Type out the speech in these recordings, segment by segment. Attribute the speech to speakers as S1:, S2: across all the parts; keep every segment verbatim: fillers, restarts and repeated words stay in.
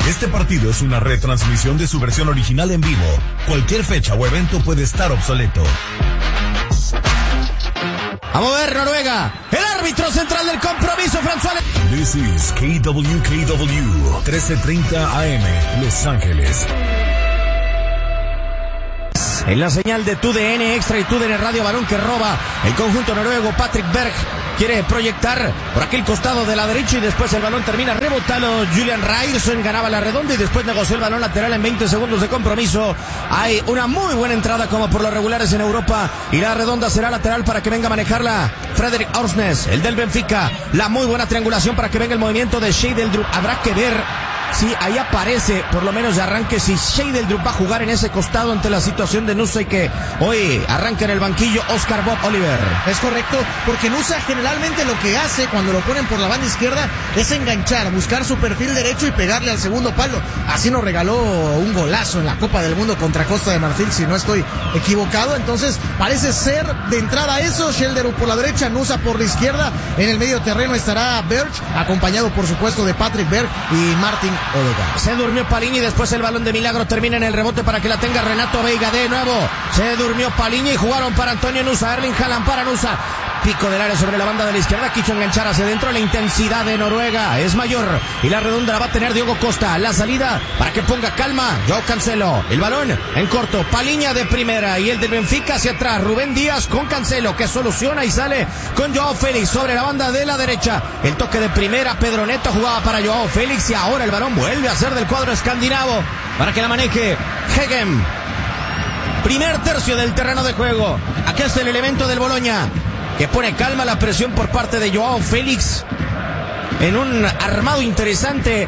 S1: Este partido es una retransmisión de su versión original en vivo. Cualquier fecha o evento puede estar obsoleto.
S2: A mover Noruega. El árbitro central del compromiso, François.
S1: This is K W K W, trece treinta A M, Los Ángeles.
S2: En la señal de T U D N Extra y T U D N Radio, balón que roba el conjunto noruego. Patrick Berg quiere proyectar por aquel costado de la derecha y después el balón termina rebotado. Julian Ryerson ganaba la redonda y después negoció el balón lateral en veinte segundos de compromiso. Hay una muy buena entrada como por los regulares en Europa y la redonda será lateral para que venga a manejarla Fredrik Orsnes, el del Benfica. La muy buena triangulación para que venga el movimiento de Scheidel. Habrá que ver si ahí aparece, por lo menos de arranque, si Scheidel va a jugar en ese costado ante la situación de Nusa y que hoy arranca en el banquillo Oscar Bob Oliver.
S3: Es correcto, porque Nusa generalmente lo que hace cuando lo ponen por la banda izquierda es enganchar, buscar su perfil derecho y pegarle al segundo palo. Así nos regaló un golazo en la Copa del Mundo contra Costa de Marfil, si no estoy equivocado. Entonces parece ser de entrada eso, Scheidel por la derecha, Nusa por la izquierda. En el medio terreno estará Berg, acompañado por supuesto de Patrick Berg y Martin Odegaard.
S2: Se durmió Palhinha y después el balón de milagro termina en el rebote para que la tenga Renato Veiga de nuevo. Se durmió Palhinha y jugaron para Antonio Nusa. Erling Haaland para Nusa. Pico del área sobre la banda de la izquierda, quiso enganchar hacia adentro. La intensidad de Noruega es mayor y la redonda la va a tener Diogo Costa. La salida para que ponga calma Joao Cancelo. El balón en corto, Palhinha de primera y el del Benfica hacia atrás. Rubén Díaz con Cancelo que soluciona y sale con Joao Félix sobre la banda de la derecha. El toque de primera, Pedro Neto jugaba para Joao Félix y ahora el balón vuelve a ser del cuadro escandinavo para que la maneje Hegem. Primer tercio del terreno de juego. Aquí está el elemento del Bologna que pone calma la presión por parte de Joao Félix en un armado interesante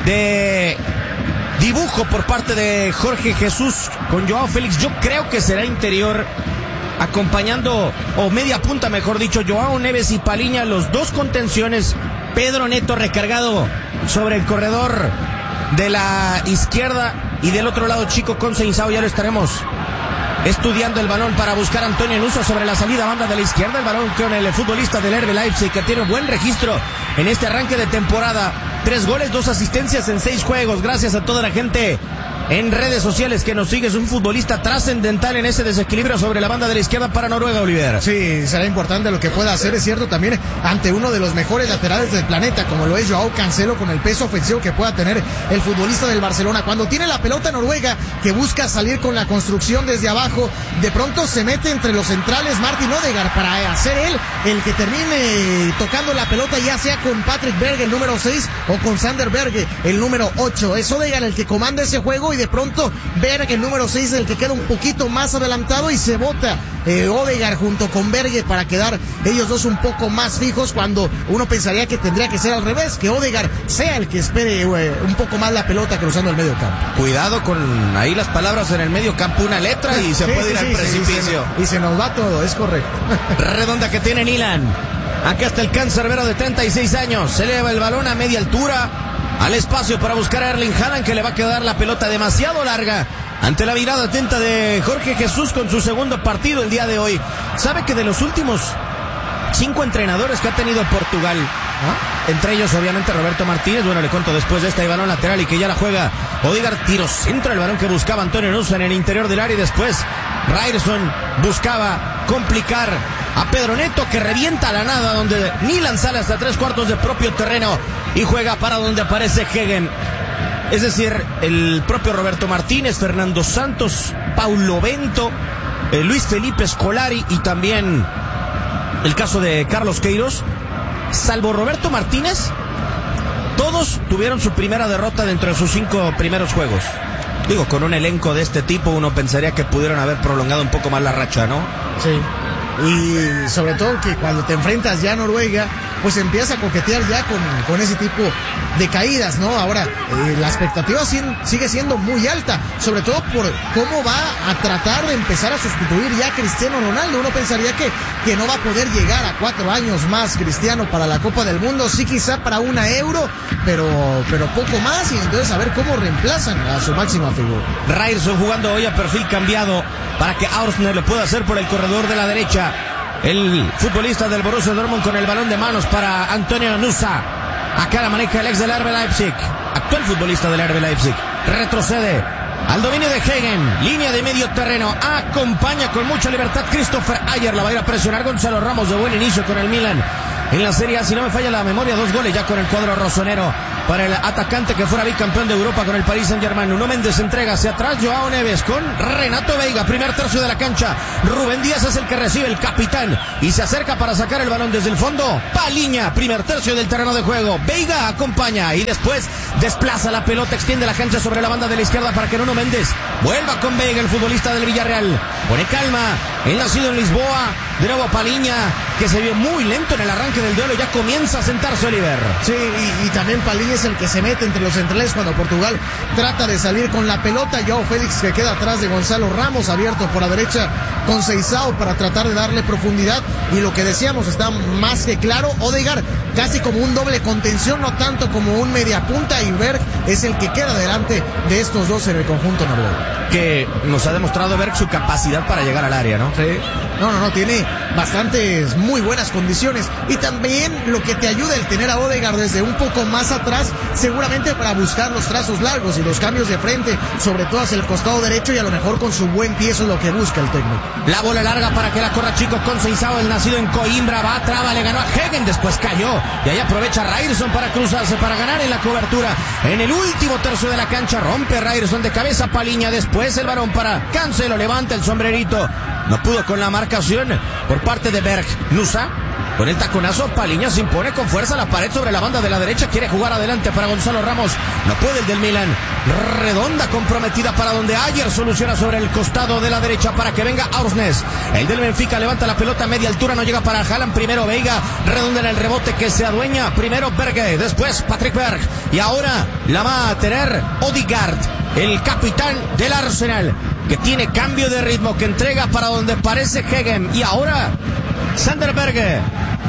S2: de dibujo por parte de Jorge Jesús con Joao Félix. Yo creo que será interior acompañando, o media punta mejor dicho, Joao Neves y Palhinha, los dos contenciones. Pedro Neto recargado sobre el corredor de la izquierda y del otro lado Chico Conceição. Ya lo estaremos estudiando el balón para buscar a Antonio Nusa sobre la salida banda de la izquierda. El balón con el futbolista del R B Leipzig que tiene un buen registro en este arranque de temporada. Tres goles, dos asistencias en seis juegos. Gracias a toda la gente en redes sociales que nos sigue. Es un futbolista trascendental en ese desequilibrio sobre la banda de la izquierda para Noruega, Oliver.
S3: Sí, será importante lo que pueda hacer, es cierto, también ante uno de los mejores laterales del planeta, como lo es Joao Cancelo, con el peso ofensivo que pueda tener el futbolista del Barcelona. Cuando tiene la pelota Noruega, que busca salir con la construcción desde abajo, de pronto se mete entre los centrales Martin Odegaard para hacer él el que termine tocando la pelota, ya sea con Patrick Berg, el número seis, o con Sander Berge, el número ocho. Es Odegaard el que comanda ese juego y de pronto Berg, el número seis, es el que queda un poquito más adelantado y se bota eh, Odegaard junto con Berge para quedar ellos dos un poco más fijos, cuando uno pensaría que tendría que ser al revés, que Odegaard sea el que espere eh, un poco más la pelota cruzando el medio campo.
S2: Cuidado con ahí las palabras en el medio campo, una letra y se
S3: sí,
S2: puede
S3: sí,
S2: ir
S3: sí,
S2: al precipicio.
S3: Sí, sí, y se nos va todo, es correcto.
S2: Redonda que tiene Nilan. Acá está el cancerbero de treinta y seis años. Se eleva el balón a media altura al espacio para buscar a Erling Haaland, que le va a quedar la pelota demasiado larga ante la mirada atenta de Jorge Jesús con su segundo partido el día de hoy. Sabe que de los últimos cinco entrenadores que ha tenido Portugal, ¿ah? entre ellos obviamente Roberto Martínez, bueno, le cuento después de este balón lateral y que ya la juega Odegaard, tiro centro, el balón que buscaba Antonio Nusa en el interior del área y después Ryerson buscaba complicar a Pedro Neto, que revienta a la nada donde Nilan sale hasta tres cuartos de propio terreno y juega para donde aparece Hegem. Es decir, el propio Roberto Martínez, Fernando Santos, Paulo Bento, eh, Luis Felipe Scolari y también el caso de Carlos Queiroz. Salvo Roberto Martínez, todos tuvieron su primera derrota dentro de sus cinco primeros juegos. Digo, con un elenco de este tipo uno pensaría que pudieron haber prolongado un poco más la racha, ¿no?
S3: Sí. Y sobre todo que cuando te enfrentas ya a Noruega, pues empieza a coquetear ya con, con ese tipo de caídas, ¿no? Ahora, eh, la expectativa sigue siendo muy alta, sobre todo por cómo va a tratar de empezar a sustituir ya a Cristiano Ronaldo. Uno pensaría que, que no va a poder llegar a cuatro años más Cristiano para la Copa del Mundo, sí quizá para una Euro, pero, pero poco más, y entonces a ver cómo reemplazan a su máxima figura.
S2: Ryerson jugando hoy a perfil cambiado para que Orsner lo pueda hacer por el corredor de la derecha. El futbolista del Borussia Dortmund con el balón de manos para Antonio Nusa. Acá la maneja el ex del R B Leipzig, actual futbolista del R B Leipzig. Retrocede al dominio de Hagen, línea de medio terreno, acompaña con mucha libertad Christopher Ayer, la va a ir a presionar Gonzalo Ramos de buen inicio con el Milan. En la Serie A, si no me falla la memoria, dos goles ya con el cuadro rosonero para el atacante que fuera bicampeón de Europa con el Paris Saint-Germain. Nuno Méndez entrega hacia atrás, Joao Neves con Renato Veiga, primer tercio de la cancha. Rubén Díaz es el que recibe, el capitán, y se acerca para sacar el balón desde el fondo. Paliña, primer tercio del terreno de juego. Veiga acompaña y después desplaza la pelota, extiende la cancha sobre la banda de la izquierda para que Nuno Méndez vuelva con Veiga, el futbolista del Villarreal. Pone calma, el nacido en Lisboa. De nuevo Paliña, que se vio muy lento en el arranque del duelo, ya comienza a sentarse Oliver.
S3: Sí, y, y también Paliña es el que se mete entre los centrales cuando Portugal trata de salir con la pelota. Joao Félix, que queda atrás de Gonzalo Ramos, abierto por la derecha con Seisao para tratar de darle profundidad. Y lo que decíamos está más que claro, Odegaard casi como un doble contención, no tanto como un mediapunta, y Berg es el que queda delante de estos dos en el conjunto noruego.
S2: Que nos ha demostrado Berg su capacidad para llegar al área, ¿no?
S3: Sí. No, no, no, tiene bastantes, muy buenas condiciones. Y también lo que te ayuda el tener a Odegaard desde un poco más atrás, seguramente para buscar los trazos largos y los cambios de frente, sobre todo hacia el costado derecho, y a lo mejor con su buen pie, eso es lo que busca el técnico.
S2: La bola larga para que la corra Chico con Seisao, el nacido en Coimbra, va, traba, le ganó a Hagen, después cayó, y ahí aprovecha Ryerson para cruzarse, para ganar en la cobertura. En el último tercio de la cancha rompe Ryerson de cabeza, Paliña, después el balón para Cancelo, levanta el sombrerito. No pudo con la marcación por parte de Berg. Nusa, con el taconazo, Paliña se impone con fuerza la pared sobre la banda de la derecha. Quiere jugar adelante para Gonzalo Ramos. No puede el del Milan. Redonda comprometida para donde Ayer soluciona sobre el costado de la derecha para que venga Aursnes. El del Benfica levanta la pelota a media altura, no llega para Haaland. Primero Veiga, redonda en el rebote que se adueña. Primero Berge, después Patrick Berg. Y ahora la va a tener Odegaard, el capitán del Arsenal, que tiene cambio de ritmo, que entrega para donde parece Hagen. Y ahora Sander Berge,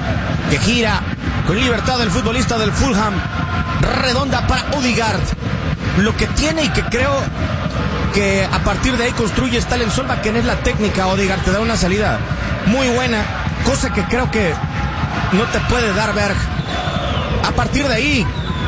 S2: que gira con libertad el futbolista del Fulham. Redonda para Odegaard. Lo que tiene y que creo que a partir de ahí construye Stalen Solbakken es la técnica. Odegaard te da una salida muy buena, cosa que creo que no te puede dar Berg. A partir de ahí,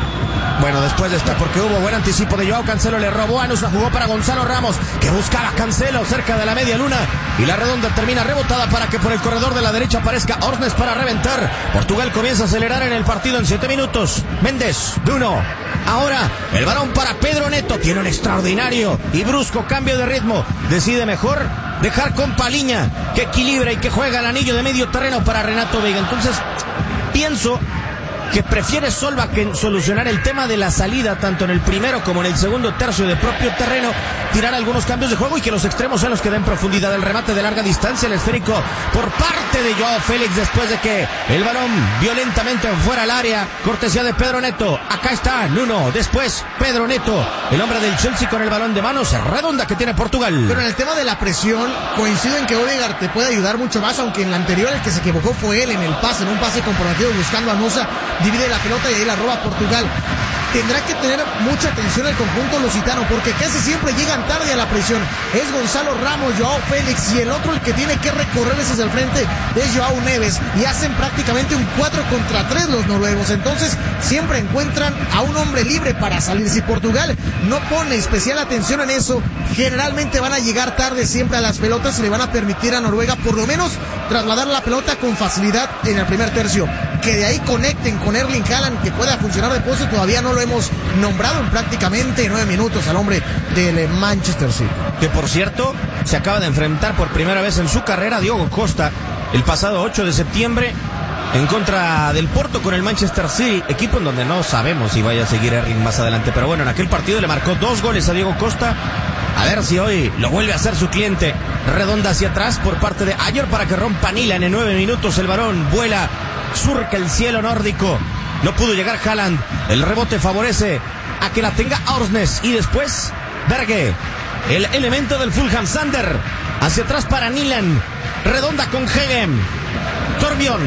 S2: bueno, después de esta, porque hubo buen anticipo de Joao Cancelo, le robó a Nusa, jugó para Gonzalo Ramos, que buscaba Cancelo cerca de la media luna, y la redonda termina rebotada para que por el corredor de la derecha aparezca Aursnes para reventar. Portugal comienza a acelerar en el partido en siete minutos. Méndez, de uno. Ahora, el balón para Pedro Neto, tiene un extraordinario y brusco cambio de ritmo. Decide mejor dejar con Paliña, que equilibra y que juega el anillo de medio terreno para Renato Veiga. Entonces, pienso que prefiere Solbakken solucionar el tema de la salida tanto en el primero como en el segundo tercio de propio terreno, tirar algunos cambios de juego y que los extremos sean los que den profundidad. El remate de larga distancia, el esférico por parte de Joao Félix después de que el balón violentamente fuera al área, cortesía de Pedro Neto. Acá está Nuno, después Pedro Neto, el hombre del Chelsea con el balón de manos, redonda que tiene Portugal.
S3: Pero en el tema de la presión, coincido en que Odegaard te puede ayudar mucho más, aunque en la anterior el que se equivocó fue él en el pase, en un pase comprometido buscando a Nusa, divide la pelota y ahí la roba Portugal. Tendrá que tener mucha atención el conjunto lusitano, porque casi siempre llegan tarde a la presión. Es Gonzalo Ramos, Joao Félix, y el otro el que tiene que recorrerles hacia el frente es Joao Neves, y hacen prácticamente un cuatro contra tres los noruegos. Entonces siempre encuentran a un hombre libre para salir. Si Portugal no pone especial atención en eso, generalmente van a llegar tarde siempre a las pelotas y le van a permitir a Noruega por lo menos trasladar la pelota con facilidad en el primer tercio. Que de ahí conecten con Erling Haaland, que pueda funcionar de poste, todavía no lo hemos nombrado en prácticamente nueve minutos al hombre del Manchester City.
S2: Que por cierto, se acaba de enfrentar por primera vez en su carrera a Diogo Costa el pasado ocho de septiembre en contra del Porto con el Manchester City, equipo en donde no sabemos si vaya a seguir Erling más adelante, pero bueno, en aquel partido le marcó dos goles a Diogo Costa. A ver si hoy lo vuelve a hacer su cliente. Redonda hacia atrás por parte de Ayer para que rompa Nilan en nueve minutos. El varón vuela, surca el cielo nórdico. No pudo llegar Haaland. El rebote favorece a que la tenga Aursnes. Y después Berge, el elemento del Fulham. Sander hacia atrás para Nilan. Redonda con Hagen. Torbjörn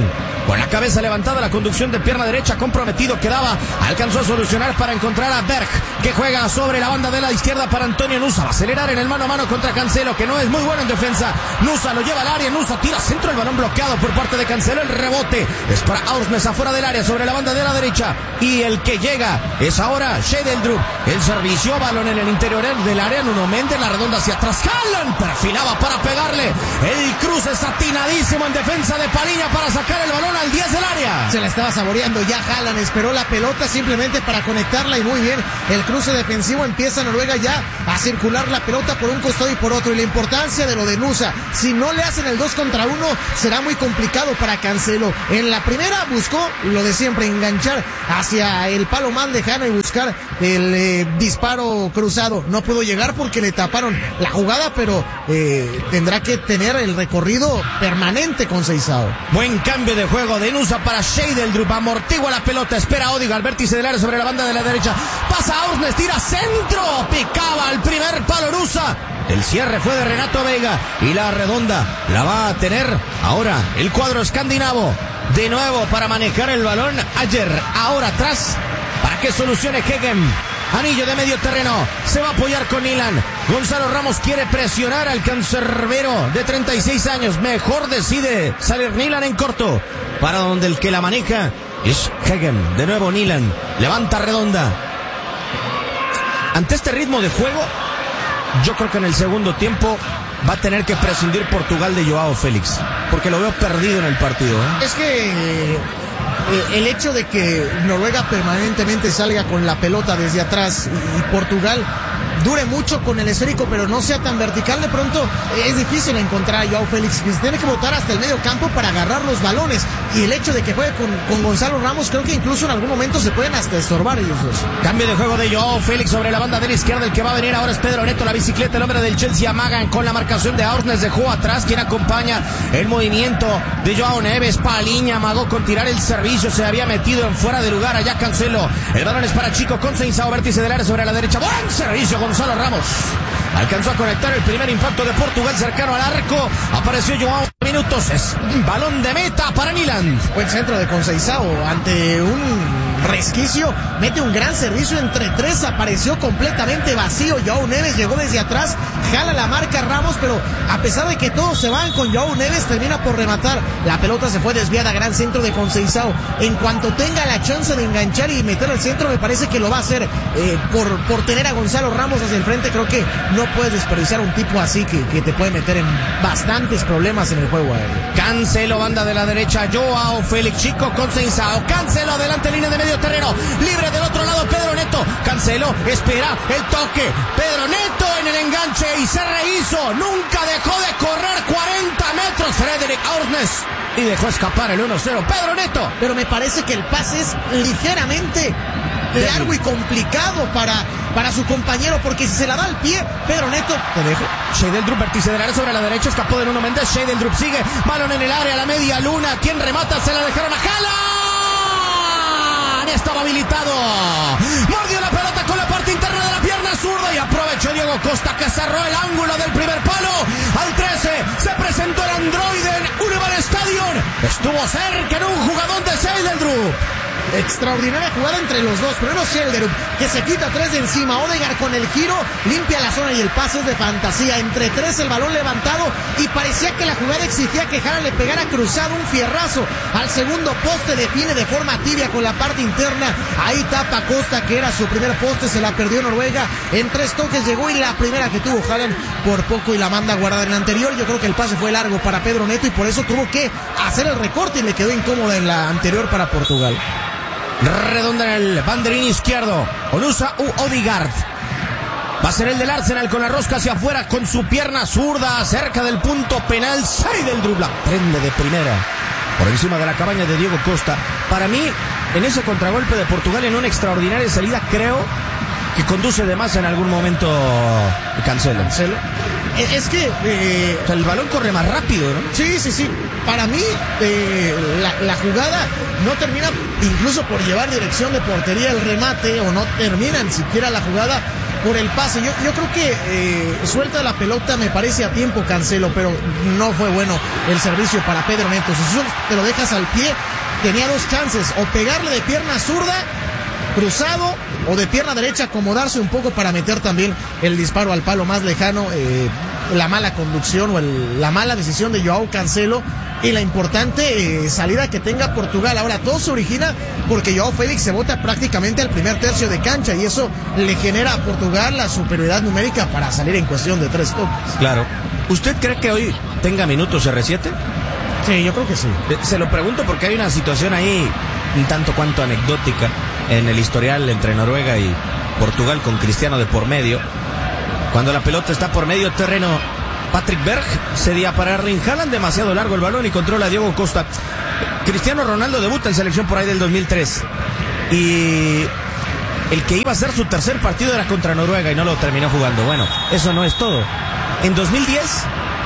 S2: Con la cabeza levantada, la conducción de pierna derecha comprometido quedaba. Alcanzó a solucionar para encontrar a Berg, que juega sobre la banda de la izquierda para Antonio Nusa. Va a acelerar en el mano a mano contra Cancelo, que no es muy bueno en defensa. Nusa lo lleva al área, Nusa tira centro, el balón bloqueado por parte de Cancelo. El rebote es para Aursnes afuera del área, sobre la banda de la derecha. Y el que llega es ahora Schedeldrup. El servicio, balón en el interior del área. Nuno Méndez, la redonda hacia atrás. Haaland perfilaba para pegarle. El cruce satinadísimo en defensa de Paliña para sacar el balón al diez del área.
S3: Se la estaba saboreando ya Haaland, esperó la pelota simplemente para conectarla y muy bien. El cruce defensivo, empieza Noruega ya a circular la pelota por un costado y por otro. Y la importancia de lo de Nusa, si no le hacen el dos contra uno, será muy complicado para Cancelo. En la primera buscó lo de siempre, enganchar hacia el palo más lejano y buscar el eh, disparo cruzado. No pudo llegar porque le taparon la jugada, pero eh, tendrá que tener el recorrido permanente con Seisao.
S2: Buen cambio de juego de Nusa para Schedeldrup, amortigua la pelota, espera a Odegaard, vértice del área sobre la banda de la derecha, pasa a Aursnes, tira centro, picaba al primer palo Nusa. El cierre fue de Renato Veiga y la redonda la va a tener ahora el cuadro escandinavo. De nuevo para manejar el balón Ayer, ahora atrás para que solucione Hegem. Anillo de medio terreno, se va a apoyar con Nilan. Gonzalo Ramos quiere presionar al cancerbero de treinta y seis años. Mejor decide salir Nilan en corto, para donde el que la maneja es Hegem. De nuevo Nilan, levanta redonda. Ante este ritmo de juego, yo creo que en el segundo tiempo va a tener que prescindir Portugal de Joao Félix, porque lo veo perdido en el partido, ¿eh?
S3: Es que eh, el hecho de que Noruega permanentemente salga con la pelota desde atrás y, y Portugal dure mucho con el esférico, pero no sea tan vertical, de pronto es difícil encontrar a Joao Félix, que se tiene que botar hasta el medio campo para agarrar los balones. Y el hecho de que juegue con, con Gonzalo Ramos, creo que incluso en algún momento se pueden hasta estorbar ellos dos.
S2: Cambio de juego de Joao Félix sobre la banda de la izquierda. El que va a venir ahora es Pedro Neto, la bicicleta, el hombre del Chelsea. Amagan con la marcación de Aursnes, dejó atrás quien acompaña el movimiento de Joao Neves. Paliña amagó con tirar el servicio, se había metido en fuera de lugar allá Cancelo. El balón es para Chico con Seisao, vértice del área sobre la derecha. Buen servicio Gonzalo Ramos. Alcanzó a conectar el primer impacto de Portugal cercano al arco. Apareció Joao minutos. Es un balón de meta para Nilan.
S3: Buen centro de Conceição ante un resquicio. Mete un gran servicio entre tres. Apareció completamente vacío. Joao Neves llegó desde atrás. Jala la marca Ramos, pero a pesar de que todos se van con Joao Neves, termina por rematar. La pelota se fue desviada. Gran centro de Conceição. En cuanto tenga la chance de enganchar y meter el centro, me parece que lo va a hacer eh, por, por tener a Gonzalo Ramos hacia el frente. Creo que no puedes desperdiciar un tipo así que, que te puede meter en bastantes problemas en el juego aéreo.
S2: Cancelo, banda de la derecha, Joao Félix, Chico con Seisao. Cancelo, adelante, línea de medio terreno, libre del otro lado, Pedro Neto. Cancelo, espera el toque, Pedro Neto en el enganche y se rehizo. Nunca dejó de correr cuarenta metros Fredrik Aursnes y dejó escapar el uno cero, Pedro Neto.
S3: Pero me parece que el pase es ligeramente largo y complicado para, para su compañero, porque si se la da al pie, Pedro Neto, te dejo.
S2: Schedeldrup, vértice del área sobre la derecha, escapó de Nuno Méndez. Schedeldrup sigue, balón en el área, a la media luna. ¿Quién remata? Se la dejaron a Haaland. Estaba habilitado. Mordió la pelota con la parte interna de la pierna zurda y aprovechó Diego Costa, que cerró el ángulo del primer palo. Al trece se presentó el androide en Unival Stadium. Estuvo cerca en un jugador de Schedeldrup.
S3: Extraordinaria jugada entre los dos. Primero Schedeldrup, que se quita tres de encima. Odegaard con el giro, limpia la zona y el pase es de fantasía. Entre tres el balón levantado y parecía que la jugada exigía que Haaland le pegara cruzado, un fierrazo al segundo poste. Define de forma tibia con la parte interna. Ahí tapa Costa, que era su primer poste, se la perdió Noruega. En tres toques llegó y la primera que tuvo Haaland por poco y la manda guardada. En la anterior yo creo que el pase fue largo para Pedro Neto y por eso tuvo que hacer el recorte y le quedó incómoda en la anterior para Portugal.
S2: Redonda en el banderín izquierdo, Onusa u Odegaard. Va a ser el del Arsenal con la rosca hacia afuera con su pierna zurda cerca del punto penal. Schedeldrup la prende de primera por encima de la cabaña de Diego Costa. Para mí, en ese contragolpe de Portugal, en una extraordinaria salida, creo que conduce de más en algún momento Cancelo.
S3: Cancelo. Es que eh,
S2: o sea, el balón corre más rápido, ¿no?
S3: Sí, sí, sí. Para mí, eh, la, la jugada no termina incluso por llevar dirección de portería el remate, o no termina ni siquiera la jugada por el pase. Yo, yo creo que eh, suelta la pelota, me parece a tiempo Cancelo, pero no fue bueno el servicio para Pedro Neto. Si te lo dejas al pie, tenía dos chances, o pegarle de pierna zurda, cruzado, o de pierna derecha, acomodarse un poco para meter también el disparo al palo más lejano. Eh, la mala conducción o el, la mala decisión de Joao Cancelo y la importante eh, salida que tenga Portugal. Ahora todo se origina porque Joao Félix se bota prácticamente al primer tercio de cancha y eso le genera a Portugal la superioridad numérica para salir en cuestión de tres toques.
S2: Claro. ¿Usted cree que hoy tenga minutos R siete?
S3: Sí, yo creo que sí.
S2: Se lo pregunto porque hay una situación ahí un tanto cuanto anecdótica en el historial entre Noruega y Portugal con Cristiano de por medio. Cuando la pelota está por medio terreno, Patrick Berg cedía para Erling Haaland, demasiado largo el balón y controla a Diego Costa. Cristiano Ronaldo debuta en selección por ahí del dos mil tres y el que iba a ser su tercer partido era contra Noruega y no lo terminó jugando. Bueno, eso no es todo. En dos mil diez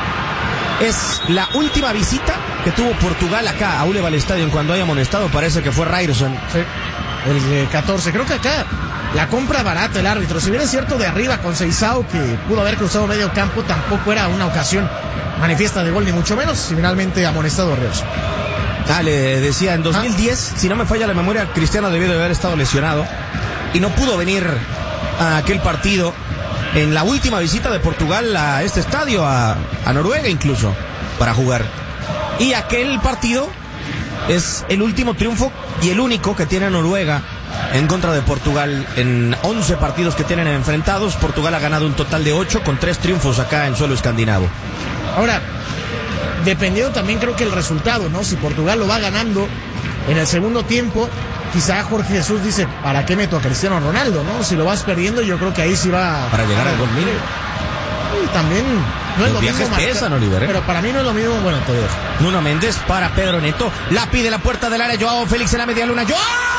S2: es la última visita que tuvo Portugal acá a Uleval Stadium cuando hay amonestado, parece que fue Ryerson.
S3: Sí, el eh, catorce, creo que acá la compra barata el árbitro. Si bien es cierto de arriba con Seisao, que pudo haber cruzado medio campo, tampoco era una ocasión manifiesta de gol, ni mucho menos, si finalmente amonestado Ryerson.
S2: Ah, le decía, en dos mil diez, ah. si no me falla la memoria, Cristiano debió de haber estado lesionado y no pudo venir a aquel partido en la última visita de Portugal a este estadio, a, a Noruega incluso, para jugar. Y aquel partido es el último triunfo y el único que tiene Noruega en contra de Portugal. En once partidos que tienen enfrentados, Portugal ha ganado un total de ocho con tres triunfos acá en suelo escandinavo.
S3: Ahora, dependiendo también creo que el resultado, ¿no? Si Portugal lo va ganando en el segundo tiempo, quizá Jorge Jesús dice, ¿para qué meto a Cristiano Ronaldo, no? Si lo vas perdiendo, yo creo que ahí sí va...
S2: Para llegar al gol, mire.
S3: Y también no es
S2: Los
S3: lo
S2: viajes
S3: mismo
S2: pesan, Oliver, ¿eh?
S3: Pero para mí no es lo mismo, bueno, te dejo.
S2: Nuno Méndez para Pedro Neto, la pide la puerta del área, Joao Félix en la media luna, ¡Joao!